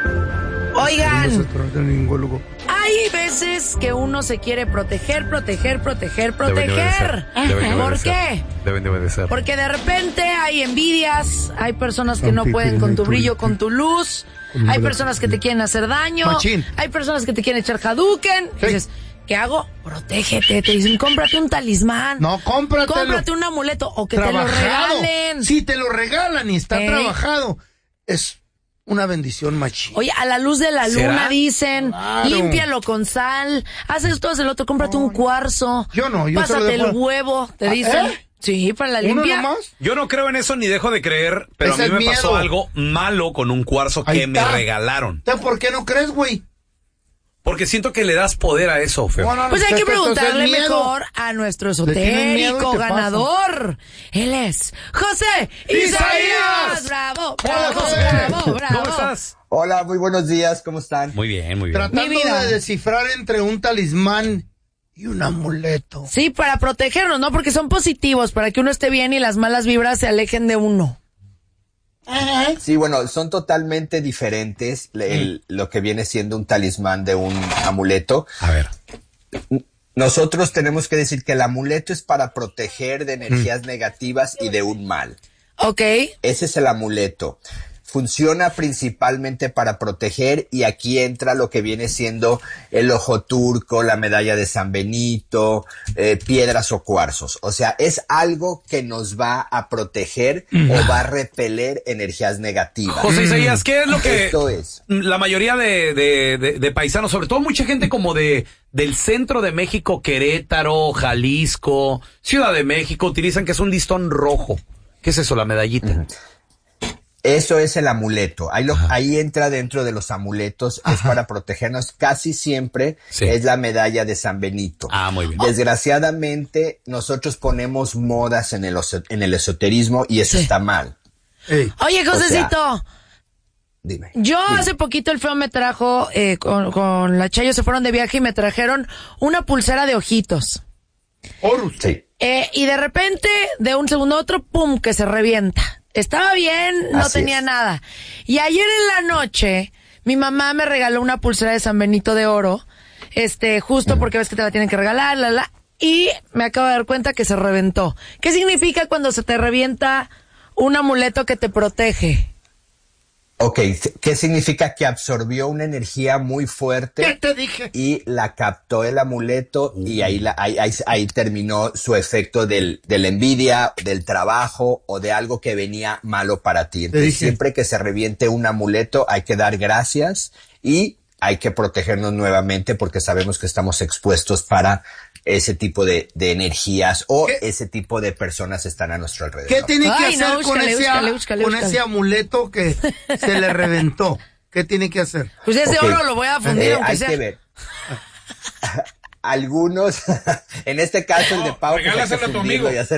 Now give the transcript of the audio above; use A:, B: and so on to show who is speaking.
A: Oigan,
B: No se trata de ningún lugar.
A: hay veces que uno se quiere proteger.
C: Deben de
A: ¿Por
C: obedecer.
A: qué?
C: Deben de obedecer.
A: Porque de repente hay envidias, hay personas que no pueden con tu brillo, con tu luz, hay personas que te quieren hacer daño,
B: Machín.
A: hay personas que te quieren echar Hadouken.
B: Sí.
A: Dices, ¿qué hago? Protégete. Te dicen, cómprate un talismán.
B: No, cómpratelo.
A: Cómprate un amuleto o que
B: Trabajado.
A: te lo regalen.
B: Si te lo regalan y está trabajado, es una bendición machín.
A: Oye, a la luz de la
C: ¿Será?
A: luna dicen,
B: Claro.
A: límpialo con sal, haz esto, haz el otro, cómprate un cuarzo.
B: Yo no, yo se lo
A: pásate el
B: dejo.
A: huevo, te dicen.
B: ¿Eh?
A: Sí, para la
B: ¿Uno
A: limpia.
B: nomás?
C: Yo no creo en eso ni dejo de creer, pero
B: Ese
C: a mí
B: es
C: me pasó
B: miedo.
C: algo malo con un cuarzo
B: Ahí
C: que me
B: está.
C: regalaron.
B: ¿Entonces por qué no crees, güey?
C: Porque siento que le das poder a eso, Feo.
B: Bueno,
A: Pues hay que
B: entonces
A: preguntarle
B: es miedo.
A: mejor a nuestro
B: Le tienen miedo y
A: esotérico
B: te pasa.
A: ganador. Él es José Isaías. Bravo,
B: Hola,
A: bravo,
B: José.
A: bravo, bravo.
C: ¿Cómo estás?
D: Hola, muy buenos días, ¿cómo están?
C: Muy bien, muy bien.
B: Tratando
A: Mi vida.
B: de descifrar entre un talismán y un amuleto.
A: Sí, para protegernos, ¿no? Porque son positivos, para que uno esté bien y las malas vibras se alejen de uno.
D: Sí, bueno, son totalmente diferentes lo que viene siendo un talismán de un amuleto.
C: A ver.
D: Nosotros tenemos que decir que el amuleto es para proteger de energías negativas y de un mal.
A: Ok.
D: Ese es el amuleto. Funciona principalmente para proteger y aquí entra lo que viene siendo el ojo turco, la medalla de San Benito, piedras o cuarzos. O sea, es algo que nos va a proteger o va a repeler energías negativas.
C: José Isaías, ¿qué es lo que
D: Esto es.
C: la mayoría de paisanos, sobre todo mucha gente como del centro de México, Querétaro, Jalisco, Ciudad de México, utilizan que es un listón rojo? ¿Qué es eso, la medallita?
D: Eso es el amuleto. Ahí entra dentro de los amuletos. Es para protegernos. Casi siempre
C: Sí.
D: es la medalla de San Benito.
C: Ah, muy bien.
D: Desgraciadamente, nosotros ponemos modas en el esoterismo y eso
A: Sí.
D: está mal.
B: Ey,
A: Oye, Josecito,
D: Dime.
A: yo hace poquito el Feo me trajo, con la Chayo se fueron de viaje y me trajeron una pulsera de ojitos.
B: Horus.
D: Sí.
A: Y de repente, de un segundo a otro, pum, que se revienta. Estaba bien, no
D: Así
A: tenía
D: es.
A: nada. Y ayer en la noche, mi mamá me regaló una pulsera de San Benito de oro, justo porque ves que te la tienen que regalar, y me acabo de dar cuenta que se reventó. ¿Qué significa cuando se te revienta un amuleto que te protege?
D: Ok, ¿qué significa? Que absorbió una energía muy
B: ¿Qué
D: fuerte
B: te dije?
D: y la captó el amuleto y ahí terminó su efecto de la envidia, del trabajo o de algo que venía malo para ti. Entonces,
B: dije.
D: siempre que se reviente un amuleto hay que dar gracias y hay que protegernos nuevamente porque sabemos que estamos expuestos para ese tipo de energías o
B: ¿Qué?
D: ese tipo de personas están a nuestro alrededor.
B: ¿Qué tiene que
A: Ay,
B: hacer
A: no,
B: con
A: búscale.
B: ese amuleto que se le reventó? ¿Qué tiene que hacer?
A: Pues ese
D: Ok.
A: oro lo voy a fundir, aunque
D: Hay
A: sea.
D: que ver. Algunos, en este caso el de Pau, pues hay que
C: regálaselo a tu
D: fundirlo
C: amigo.
D: y hacer